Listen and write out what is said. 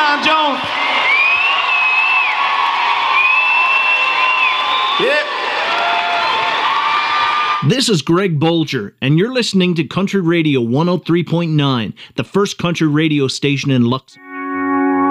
John Jones. Yeah. This is Greg Bolger, and you're listening to Country Radio 103.9, the first country radio station in Luxembourg.